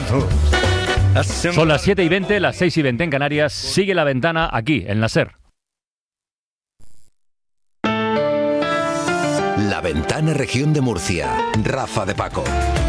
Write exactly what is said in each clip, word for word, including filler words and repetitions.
Son las siete y veinte, las seis y veinte en Canarias. Sigue La Ventana aquí, en la SER. La Ventana, Región de Murcia. Rafa de Paco.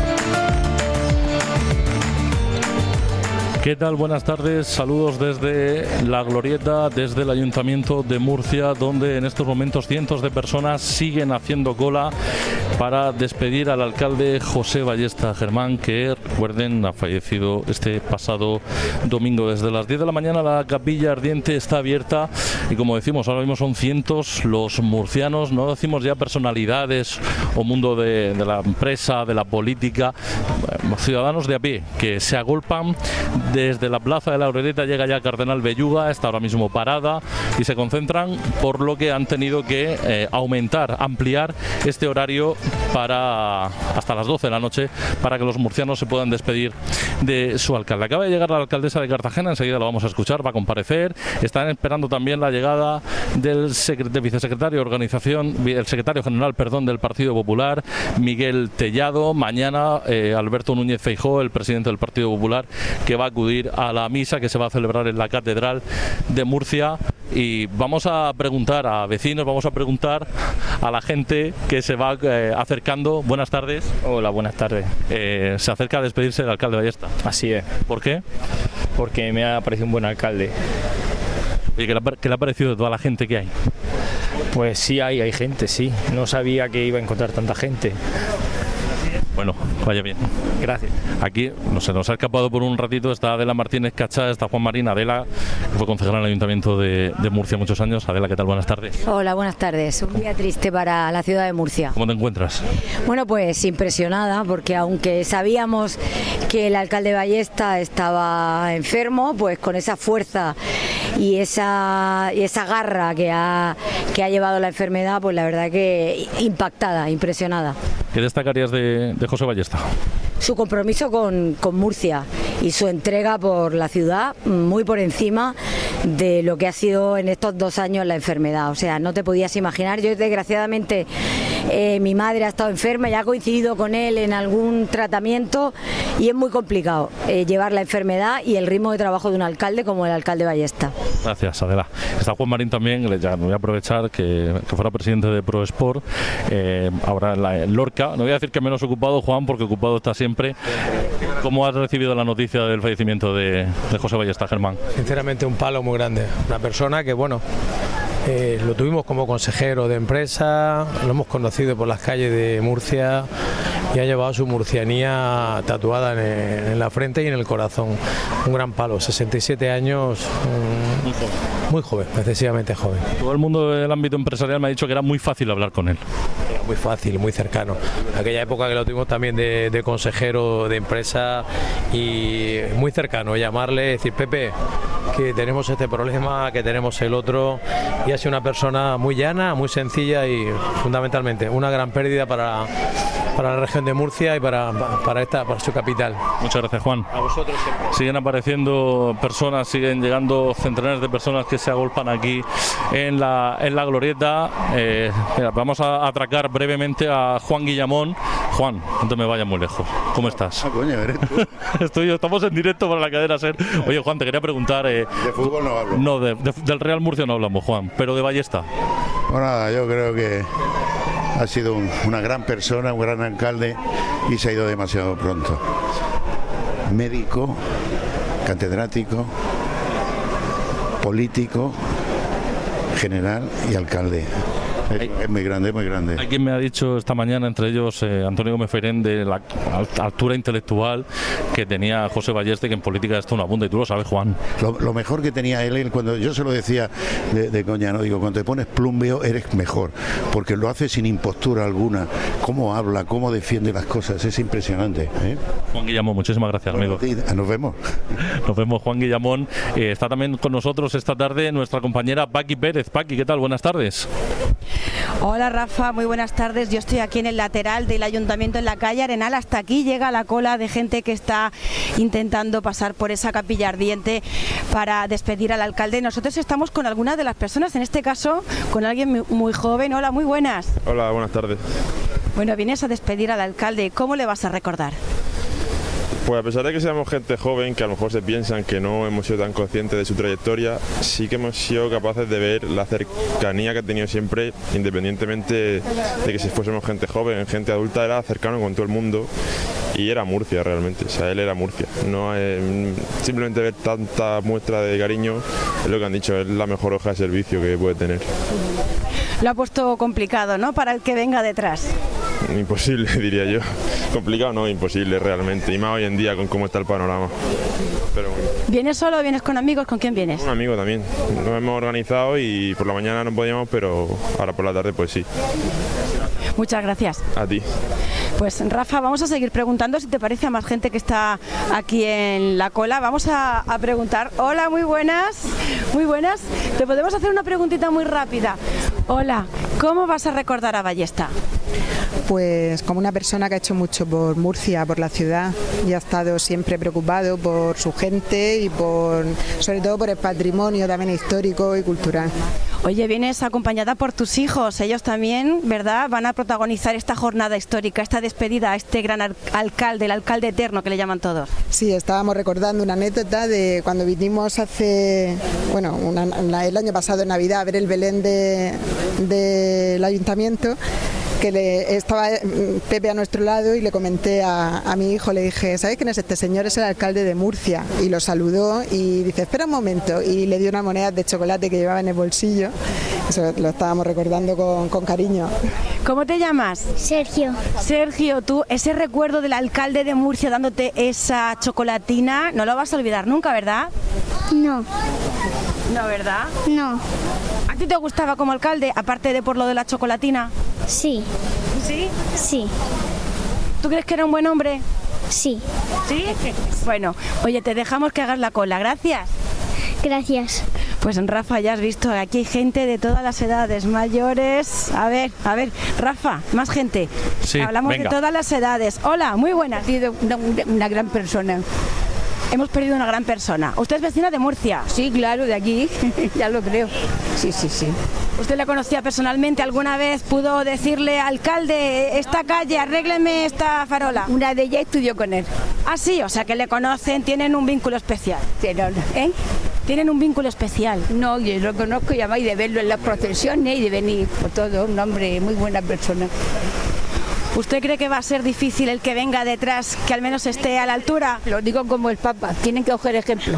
¿Qué tal? Buenas tardes, saludos desde La Glorieta, desde el Ayuntamiento de Murcia, donde en estos momentos cientos de personas siguen haciendo cola para despedir al alcalde José Ballesta Germán, que, recuerden, ha fallecido este pasado domingo. Desde las diez de la mañana la capilla ardiente está abierta y, como decimos, ahora mismo son cientos los murcianos, no decimos ya personalidades o mundo de, de la empresa, de la política, ciudadanos de a pie que se agolpan. Desde la plaza de La Glorieta llega ya Cardenal Belluga, está ahora mismo parada y se concentran, por lo que han tenido que eh, aumentar, ampliar este horario para hasta las doce de la noche para que los murcianos se puedan despedir de su alcalde. Acaba de llegar la alcaldesa de Cartagena, enseguida lo vamos a escuchar, va a comparecer. Están esperando también la llegada del, del vicesecretario de organización, el secretario general, perdón, del Partido Popular, Miguel Tellado. Mañana eh, Alberto Núñez Feijóo, el presidente del Partido Popular, que va a acudir a la misa que se va a celebrar en la Catedral de Murcia. Y vamos a preguntar a vecinos, vamos a preguntar a la gente que se va eh, acercando. Buenas tardes. Hola, buenas tardes. Eh, se acerca a despedirse del alcalde Ballesta. Así es. ¿Por qué? Porque me ha parecido un buen alcalde. Oye, ¿qué le, ha, ¿qué le ha parecido de toda la gente que hay? Pues sí, hay, hay gente, sí. No sabía que iba a encontrar tanta gente. Bueno, vaya bien. Gracias. Aquí no se nos ha escapado por un ratito, está Adela Martínez Cachá, está Juan Marín. Adela, que fue concejala en el Ayuntamiento de, de Murcia muchos años. Adela, ¿qué tal? Buenas tardes. Hola, buenas tardes. Un día triste para la ciudad de Murcia. ¿Cómo te encuentras? Bueno, pues impresionada, porque aunque sabíamos que el alcalde Ballesta estaba enfermo, pues con esa fuerza y esa, y esa garra que ha, que ha llevado la enfermedad, pues la verdad que impactada, impresionada. ¿Qué destacarías de, de José Ballesta? Su compromiso con, con Murcia y su entrega por la ciudad, muy por encima de lo que ha sido en estos dos años la enfermedad. O sea, no te podías imaginar. Yo, desgraciadamente, eh, mi madre ha estado enferma y ha coincidido con él en algún tratamiento y es muy complicado eh, llevar la enfermedad y el ritmo de trabajo de un alcalde como el alcalde Ballesta. Gracias, Adela. Está Juan Marín también, ya me voy a aprovechar que, que fuera presidente de ProSport, eh, ahora en, la, en Lorca. No voy a decir que menos ocupado, Juan, porque ocupado está siempre. ¿Cómo has recibido la noticia del fallecimiento de, de José Ballesta Germán? Sinceramente, un palo muy grande. Una persona que, bueno, eh, lo tuvimos como consejero de empresa, lo hemos conocido por las calles de Murcia y ha llevado su murcianía tatuada en, en la frente y en el corazón. Un gran palo, sesenta y siete años, um, muy joven, muy joven, excesivamente joven. Todo el mundo del ámbito empresarial me ha dicho que era muy fácil hablar con él. Era muy fácil, muy cercano. En aquella época que lo tuvimos también de, de consejero de empresa y muy cercano, llamarle, decir, Pepe, que tenemos este problema, que tenemos el otro, y ha sido una persona muy llana, muy sencilla y fundamentalmente una gran pérdida para, para la región de Murcia y para, para, esta, para su capital. Muchas gracias, Juan. A vosotros siempre. Siguen apareciendo personas, siguen llegando centenares de personas que se agolpan aquí en la, en la Glorieta. Eh, mira, vamos a atracar brevemente a Juan Guillamón. Juan, no te me vayas muy lejos. ¿Cómo estás? Ah, coño, eres tú. Estoy, estamos en directo para la cadena SER. Oye, Juan, te quería preguntar... Eh, de fútbol no hablo. No, de, de, del Real Murcia no hablamos, Juan, pero de Ballesta. Bueno, nada, yo creo que ha sido un, una gran persona, un gran alcalde y se ha ido demasiado pronto. Médico, catedrático, político, general y alcalde. Es, es muy grande, muy grande. Hay quien me ha dicho esta mañana, entre ellos eh, Antonio Gómez Feirén, de la altura intelectual que tenía José Ballesta, que en política esto no abunda, y tú lo sabes, Juan. Lo, lo mejor que tenía él, él, cuando yo se lo decía de, de coña, no digo, cuando te pones plumbeo eres mejor, porque lo hace sin impostura alguna. Cómo habla, cómo defiende las cosas, es impresionante, ¿eh? Juan Guillamón, muchísimas gracias, bueno, amigo. Nos vemos. Nos vemos, Juan Guillamón. Eh, está también con nosotros esta tarde nuestra compañera Paqui Pérez. Paqui, ¿qué tal? Buenas tardes. Hola Rafa, muy buenas tardes. Yo estoy aquí en el lateral del Ayuntamiento en la calle Arenal. Hasta aquí llega la cola de gente que está intentando pasar por esa capilla ardiente para despedir al alcalde. Nosotros estamos con algunas de las personas, en este caso con alguien muy joven. Hola, muy buenas. Hola, buenas tardes. Bueno, vienes a despedir al alcalde. ¿Cómo le vas a recordar? Pues a pesar de que seamos gente joven, que a lo mejor se piensan que no hemos sido tan conscientes de su trayectoria, sí que hemos sido capaces de ver la cercanía que ha tenido siempre, independientemente de que si fuésemos gente joven, gente adulta, era cercano con todo el mundo y era Murcia realmente, o sea, él era Murcia. No eh, simplemente ver tanta muestra de cariño, es lo que han dicho, es la mejor hoja de servicio que puede tener. Lo ha puesto complicado, ¿no?, para el que venga detrás. Imposible, diría yo. Complicado no, imposible realmente. Y más hoy en día con cómo está el panorama. Pero bueno. ¿Vienes solo o vienes con amigos? ¿Con quién vienes? Un amigo también. Nos hemos organizado y por la mañana no podíamos, pero ahora por la tarde pues sí. Muchas gracias. A ti. Pues Rafa, vamos a seguir preguntando si te parece a más gente que está aquí en la cola. Vamos a, a preguntar. Hola, muy buenas. Muy buenas. Te podemos hacer una preguntita muy rápida. Hola, ¿cómo vas a recordar a Ballesta? Pues como una persona que ha hecho mucho por Murcia, por la ciudad, y ha estado siempre preocupado por su gente y por, sobre todo por el patrimonio también histórico y cultural. Oye, vienes acompañada por tus hijos, ellos también, ¿verdad?, van a protagonizar esta jornada histórica, esta despedida a este gran al- alcalde, el alcalde eterno que le llaman todos. Sí, estábamos recordando una anécdota de cuando vinimos hace, bueno, una, una, el año pasado en Navidad a ver el Belén de, del ayuntamiento, que le, estaba Pepe a nuestro lado y le comenté a, a mi hijo, le dije, ¿sabes quién es este señor? Es el alcalde de Murcia. Y lo saludó y dice, espera un momento, y le dio una moneda de chocolate que llevaba en el bolsillo. Eso lo estábamos recordando con, con cariño. ¿Cómo te llamas? Sergio. Sergio, tú, ese recuerdo del alcalde de Murcia dándote esa chocolatina, no lo vas a olvidar nunca, ¿verdad? No. No, ¿verdad? No. ¿A ti te gustaba como alcalde, aparte de por lo de la chocolatina? Sí. ¿Sí? Sí. ¿Tú crees que era un buen hombre? Sí. ¿Sí? Bueno, oye, te dejamos que hagas la cola, gracias. Gracias. Pues Rafa, ya has visto, aquí hay gente de todas las edades, mayores. A ver, a ver, Rafa, más gente. Sí, hablamos venga. de todas las edades. Hola, muy buenas. Una, una gran persona. Hemos perdido una gran persona. ¿Usted es vecina de Murcia? Sí, claro, de aquí, ya lo creo. Sí, sí, sí. ¿Usted le conocía personalmente alguna vez? ¿Pudo decirle, alcalde, esta calle, arrégleme esta farola? Una de ellas estudió con él. Ah, sí, o sea que le conocen, tienen un vínculo especial. Pero, ¿eh? Tienen un vínculo especial. No, yo lo conozco y además de verlo en las procesiones y de venir por todo, un hombre muy buena persona. ¿Usted cree que va a ser difícil el que venga detrás, que al menos esté a la altura? Lo digo como el Papa, tienen que coger ejemplo.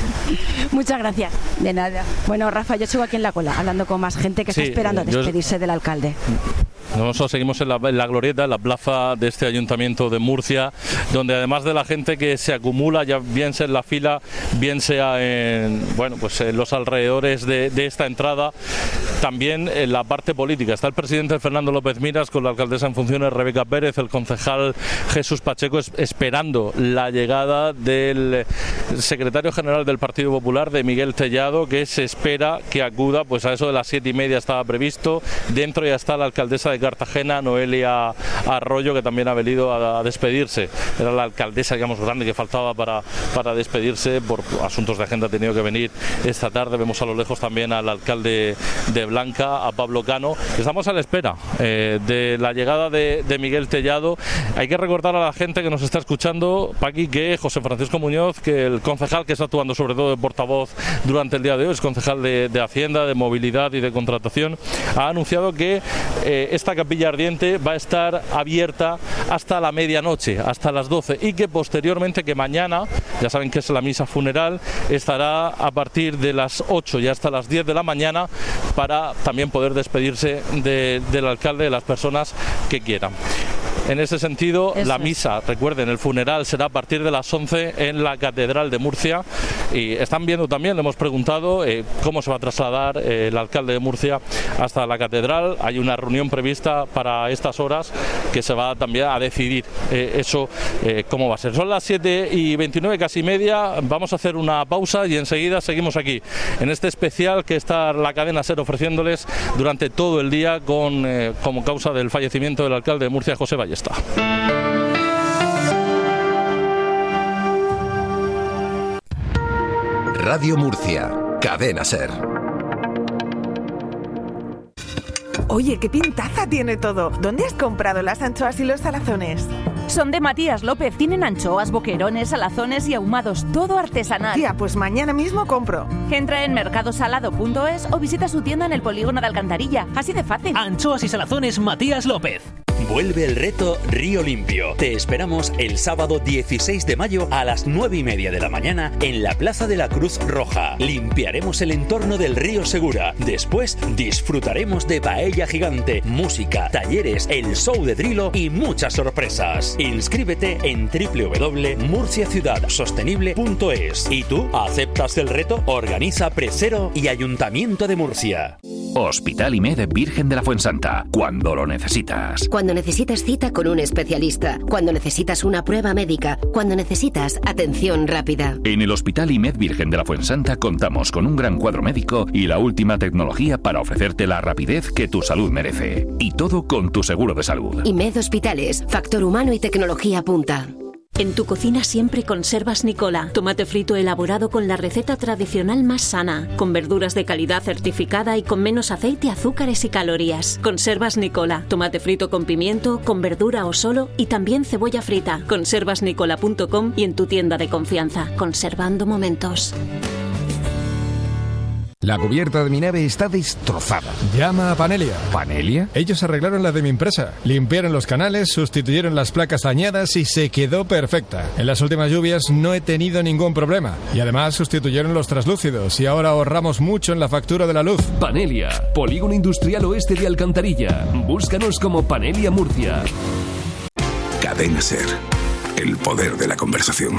Muchas gracias. De nada. Bueno, Rafa, yo sigo aquí en la cola, hablando con más gente que Sí, está esperando a yo- despedirse del alcalde. Nosotros seguimos en la, en la glorieta, en la plaza de este ayuntamiento de Murcia, donde además de la gente que se acumula, ya bien sea en la fila, bien sea en, bueno, pues en los alrededores de, de esta entrada, también en la parte política. Está el presidente Fernando López Miras con la alcaldesa en funciones Rebeca Pérez, el concejal Jesús Pacheco, es- esperando la llegada del secretario general del Partido Popular, de Miguel Tellado, que se espera que acuda, pues a eso de las siete y media estaba previsto. Dentro ya está la alcaldesa de Cartagena, Noelia Arroyo, que también ha venido a, a despedirse. Era la alcaldesa, digamos, grande que faltaba para, para despedirse. Por asuntos de agenda ha tenido que venir esta tarde. Vemos a lo lejos también al alcalde de Blanca, a Pablo Cano. Estamos a la espera eh, de la llegada de, de Miguel Tellado. Hay que recordar a la gente que nos está escuchando, Paqui, que José Francisco Muñoz, que el concejal que está actuando sobre todo de portavoz durante el día de hoy, es concejal de, de Hacienda, de Movilidad y de Contratación, ha anunciado que eh, esta capilla ardiente va a estar abierta hasta la medianoche, hasta las doce, y que posteriormente, que mañana, ya saben que es la misa funeral, estará a partir de las ocho y hasta las diez de la mañana para también poder despedirse de, del alcalde, de las personas que quieran. En ese sentido, Eso la es. misa, recuerden, el funeral será a partir de las once en la Catedral de Murcia, y están viendo también, le hemos preguntado eh, cómo se va a trasladar eh, el alcalde de Murcia hasta la Catedral. Hay una reunión prevista para estas horas que se va también a decidir eh, eso, eh, cómo va a ser. Son las siete y veintinueve, casi media, vamos a hacer una pausa y enseguida seguimos aquí, en este especial que está la cadena SER ofreciéndoles durante todo el día con eh, como causa del fallecimiento del alcalde de Murcia, José Ballesta. Radio Murcia, Cadena SER. Oye, qué pintaza tiene todo. ¿Dónde has comprado las anchoas y los salazones? Son de Matías López. Tienen anchoas, boquerones, salazones y ahumados. Todo artesanal. Tía, pues mañana mismo compro. Entra en mercadosalado punto es o visita su tienda en el polígono de Alcantarilla. Así de fácil. Anchoas y salazones Matías López. Vuelve el reto Río Limpio. Te esperamos el sábado dieciséis de mayo a las nueve y media de la mañana en la Plaza de la Cruz Roja. Limpiaremos el entorno del río Segura. Después disfrutaremos de paella gigante, música, talleres, el show de Drilo y muchas sorpresas. Inscríbete en doble u doble u doble punto murcia ciudad sostenible punto es. ¿Y tú aceptas el reto? Organiza Presero y Ayuntamiento de Murcia. Hospital IMED Virgen de la Fuensanta. Cuando lo necesitas. Cuando necesitas cita con un especialista, cuando necesitas una prueba médica, cuando necesitas atención rápida. En el Hospital IMED Virgen de la Fuensanta contamos con un gran cuadro médico y la última tecnología para ofrecerte la rapidez que tu salud merece. Y todo con tu seguro de salud. IMED Hospitales, factor humano y tecnología punta. En tu cocina siempre conservas Nicola, tomate frito elaborado con la receta tradicional más sana, con verduras de calidad certificada y con menos aceite, azúcares y calorías. Conservas Nicola, tomate frito con pimiento, con verdura o solo y también cebolla frita. conservas nicola punto com y en tu tienda de confianza. Conservando momentos. La cubierta de mi nave está destrozada. Llama a Panelia. ¿Panelia? Ellos arreglaron la de mi empresa. Limpiaron los canales, sustituyeron las placas dañadas y se quedó perfecta. En las últimas lluvias no he tenido ningún problema. Y además sustituyeron los traslúcidos y ahora ahorramos mucho en la factura de la luz. Panelia, Polígono Industrial Oeste de Alcantarilla. Búscanos como Panelia Murcia. Cadena Ser. El poder de la conversación.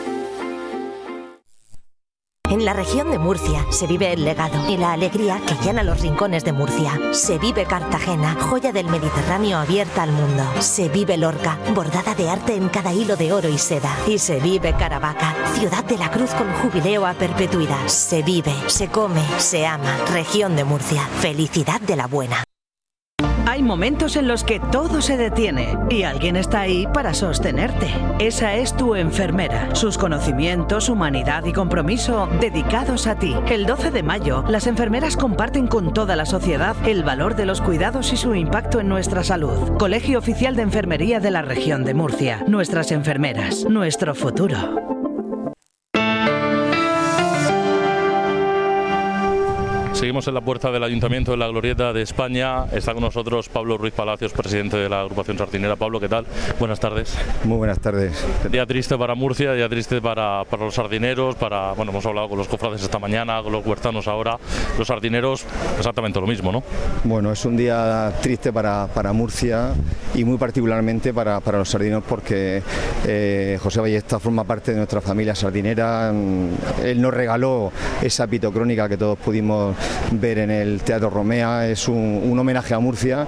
En la región de Murcia se vive el legado y la alegría que llena los rincones de Murcia. Se vive Cartagena, joya del Mediterráneo abierta al mundo. Se vive Lorca, bordada de arte en cada hilo de oro y seda. Y se vive Caravaca, ciudad de la cruz con jubileo a perpetuidad. Se vive, se come, se ama. Región de Murcia, felicidad de la buena. Hay momentos en los que todo se detiene y alguien está ahí para sostenerte. Esa es tu enfermera. Sus conocimientos, humanidad y compromiso dedicados a ti. El doce de mayo, las enfermeras comparten con toda la sociedad el valor de los cuidados y su impacto en nuestra salud. Colegio Oficial de Enfermería de la Región de Murcia. Nuestras enfermeras, nuestro futuro. Seguimos en la puerta del Ayuntamiento de la Glorieta de España. Está con nosotros Pablo Ruiz Palacios, presidente de la agrupación sardinera. Pablo, ¿qué tal? Buenas tardes. Muy buenas tardes. Día triste para Murcia, día triste para, para los sardineros, para, bueno, hemos hablado con los cofrades esta mañana, con los huertanos ahora, los sardineros, exactamente lo mismo, ¿no? Bueno, es un día triste para, para Murcia y muy particularmente para, para los sardineros porque eh, José Ballesta forma parte de nuestra familia sardinera. Él nos regaló esa pitocrónica que todos pudimos ver en el Teatro Romea. Es un, un homenaje a Murcia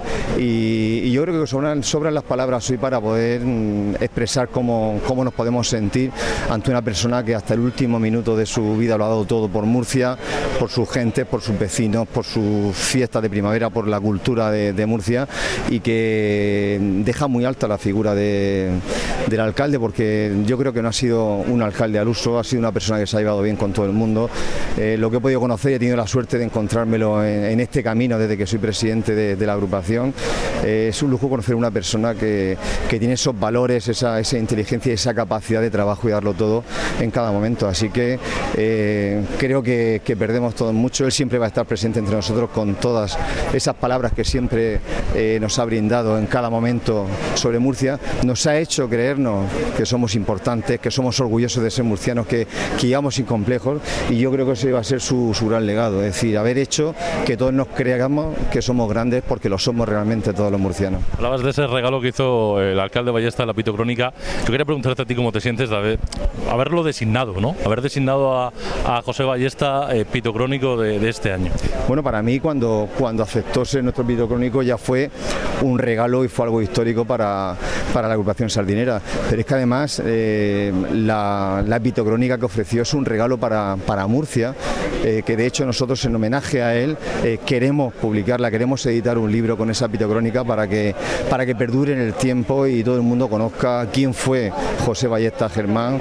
y, y yo creo que sobran, sobran las palabras hoy para poder mm, expresar cómo, cómo nos podemos sentir ante una persona que hasta el último minuto de su vida lo ha dado todo por Murcia, por sus gentes, por sus vecinos, por sus fiestas de primavera, por la cultura de, de Murcia, y que deja muy alta la figura de, del alcalde, porque yo creo que no ha sido un alcalde al uso, ha sido una persona que se ha llevado bien con todo el mundo. Eh, lo que he podido conocer y he tenido la suerte de encontrármelo en, en este camino desde que soy presidente de, de la agrupación. Eh, es un lujo conocer una persona que, que tiene esos valores, esa, esa inteligencia y esa capacidad de trabajo y darlo todo en cada momento. Así que eh, creo que, que perdemos todos mucho. Él siempre va a estar presente entre nosotros con todas esas palabras que siempre eh, nos ha brindado en cada momento sobre Murcia. Nos ha hecho creernos que somos importantes, que somos orgullosos de ser murcianos, que, que llevamos sin complejos, y yo creo que ese va a ser su, su gran legado, es decir, haber hecho que todos nos creamos que somos grandes, porque lo somos realmente todos los murcianos. Hablabas de ese regalo que hizo el alcalde Ballesta de la pitocrónica. Yo quería preguntarte a ti cómo te sientes de haber, haberlo designado, ¿no? Haber designado a, a José Ballesta eh, pitocrónico de, de este año. Bueno, para mí cuando, cuando aceptó ser nuestro pitocrónico ya fue un regalo y fue algo histórico para, para la agrupación sardinera, pero es que además eh, la, la pitocrónica que ofreció es un regalo para, para Murcia, eh, que de hecho nosotros en homenaje a él eh, queremos publicarla, queremos editar un libro con esa pitocrónica para que, para que perdure en el tiempo y todo el mundo conozca quién fue José Ballesta Germán,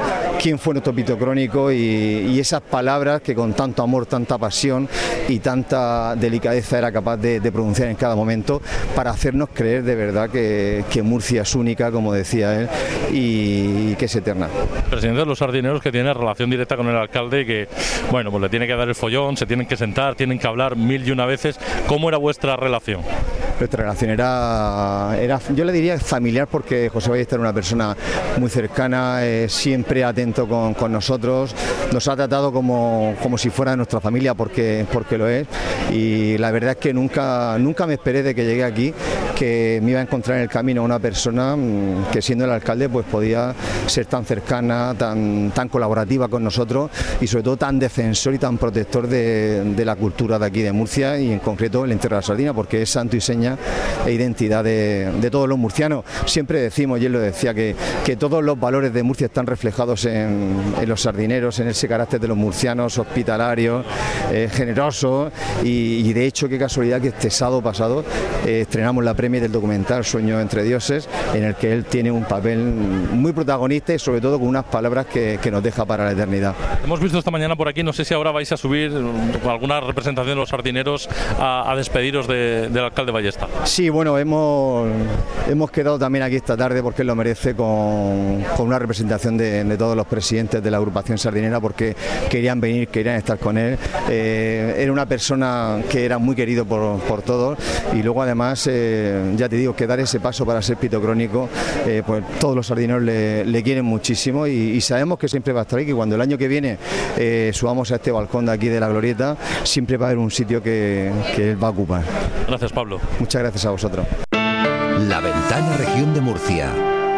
quién fue nuestro pito crónico y, y esas palabras que con tanto amor, tanta pasión y tanta delicadeza era capaz de, de pronunciar en cada momento para hacernos creer de verdad que, que Murcia es única, como decía él, y, y que es eterna. Presidente de los sardineros, que tiene relación directa con el alcalde y que, bueno, pues le tiene que dar el follón, se tienen que sentar, tienen que hablar mil y una veces. ¿Cómo era vuestra relación? Nuestra relación era, era, yo le diría familiar, porque José Ballesta era una persona muy cercana, eh, siempre atento con, con nosotros, nos ha tratado como, como si fuera nuestra familia, porque, porque lo es, y la verdad es que nunca, nunca me esperé de que llegué aquí, que me iba a encontrar en el camino una persona que, siendo el alcalde, pues podía ser tan cercana, tan, tan colaborativa con nosotros y sobre todo tan defensor y tan protector de, de la cultura de aquí de Murcia, y en concreto el entierro de la sardina, porque es santo y seña e identidad de, de todos los murcianos. Siempre decimos, y él lo decía, que, que todos los valores de Murcia están reflejados en, en los sardineros, en ese carácter de los murcianos, hospitalarios, eh, generosos, y, y de hecho qué casualidad que este sábado pasado eh, estrenamos la premia del documental Sueño entre dioses, en el que él tiene un papel muy protagonista y sobre todo con unas palabras que, que nos deja para la eternidad. Hemos visto esta mañana por aquí, no sé si ahora vais a subir alguna representación de los sardineros a, a despediros de, del alcalde Ballesta. Sí, bueno, hemos, hemos quedado también aquí esta tarde, porque él lo merece, con, con una representación de, de todos los presidentes de la agrupación sardinera, porque querían venir, querían estar con él. Eh, era una persona que era muy querido por, por todos, y luego además, eh, ya te digo, que dar ese paso para ser pito crónico, eh, pues todos los sardineros le, le quieren muchísimo, y, y sabemos que siempre va a estar ahí, que cuando el año que viene eh, subamos a este balcón de aquí de la Glorieta, siempre va a haber un sitio que, que él va a ocupar. Gracias, Pablo. Muchas gracias a vosotros. La Ventana Región de Murcia.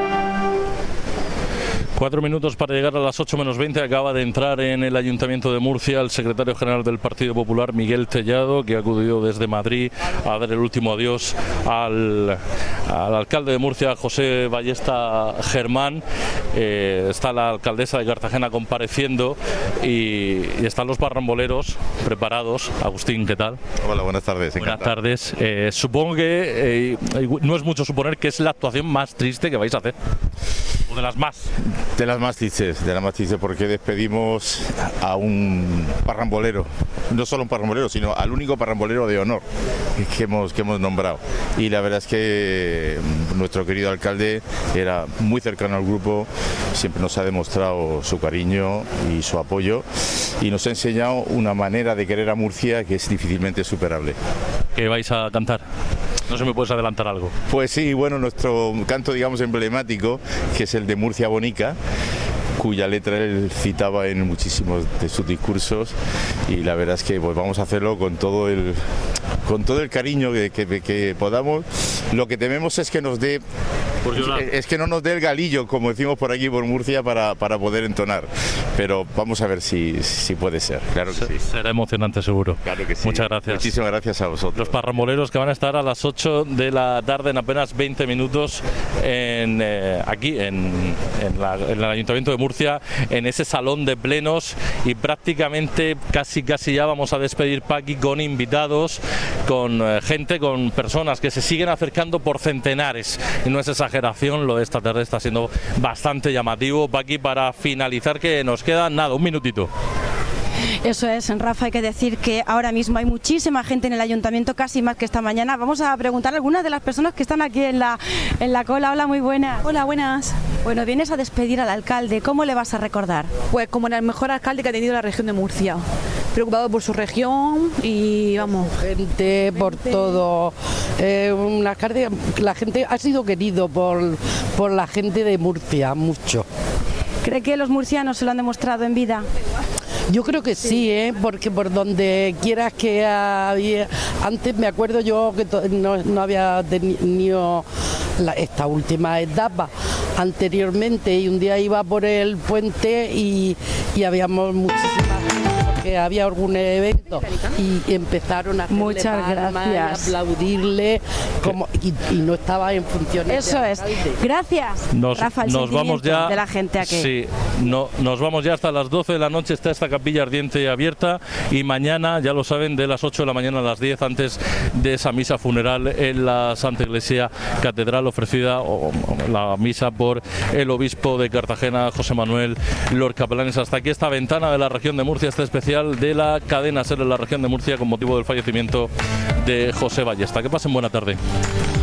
Cuatro minutos para llegar a las ocho menos veinte. Acaba de entrar en el Ayuntamiento de Murcia el secretario general del Partido Popular, Miguel Tellado, que ha acudido desde Madrid a dar el último adiós al, al alcalde de Murcia, José Ballesta Germán. Eh, está la alcaldesa de Cartagena compareciendo y, y están los parramboleros preparados. Agustín, ¿qué tal? Hola, buenas tardes. Buenas encantado. tardes. Eh, supongo que eh, no es mucho suponer que es la actuación más triste que vais a hacer. O de las más. De las más tristes, de las más tristes, porque despedimos a un parrambolero, no solo un parrambolero, sino al único parrambolero de honor que hemos, que hemos nombrado. Y la verdad es que nuestro querido alcalde era muy cercano al grupo, siempre nos ha demostrado su cariño y su apoyo, y nos ha enseñado una manera de querer a Murcia que es difícilmente superable. ¿Qué vais a cantar? No sé si me puedes adelantar algo. Pues sí, bueno, nuestro canto, digamos, emblemático, que es el de Murcia Bonica, cuya letra él citaba en muchísimos de sus discursos, y la verdad es que pues vamos a hacerlo con todo el con todo el cariño que, que, que podamos. Lo que tememos es que nos dé es que no nos dé el galillo, como decimos por aquí por Murcia, para, para poder entonar, pero vamos a ver si, si puede ser. Claro que sí. Será emocionante, seguro. Claro que sí. Muchas gracias. Muchísimas gracias a vosotros. Los parramboleros que van a estar a las ocho de la tarde, en apenas veinte minutos, en, eh, aquí en, en, la, en el Ayuntamiento de Murcia, en ese salón de plenos, y prácticamente casi casi ya vamos a despedir, Paqui, con invitados, con eh, gente, con personas que se siguen acercando por centenares, y no es exageración, lo de esta tarde está siendo bastante llamativo. Paqui, para finalizar, que nos queda nada, un minutito. Eso es, Rafa, hay que decir que ahora mismo hay muchísima gente en el ayuntamiento, casi más que esta mañana. Vamos a preguntar a algunas de las personas que están aquí en la, en la cola. Hola, muy buenas. Hola, buenas. Bueno, vienes a despedir al alcalde, ¿cómo le vas a recordar? Pues como el mejor alcalde que ha tenido la región de Murcia, preocupado por su región y vamos, gente por todo. Eh, un alcalde, la gente ha sido querido por, por la gente de Murcia, mucho. ¿Cree que los murcianos se lo han demostrado en vida? Yo creo que sí, ¿eh? Porque por donde quieras que había... Antes me acuerdo yo que no, no había tenido la, esta última etapa anteriormente, y un día iba por el puente y, y habíamos muchísimas gente, porque había algún evento y empezaron a hacerle Muchas gracias. Y aplaudirle como, y, y no estaba en funciones. Eso es. Gracias, nos, Rafa, el nos vamos ya de la gente aquí. Sí, no, nos vamos ya hasta las doce de la noche, está esta capilla ardiente abierta, y mañana, ya lo saben, de las ocho de la mañana a las diez, antes de esa misa funeral en la Santa Iglesia Catedral, ofrecida o, o, la misa por por el obispo de Cartagena, José Manuel Lorca Planes. Hasta aquí esta ventana de la región de Murcia, este especial de la cadena SER en la región de Murcia con motivo del fallecimiento de José Ballesta. Que pasen buena tarde.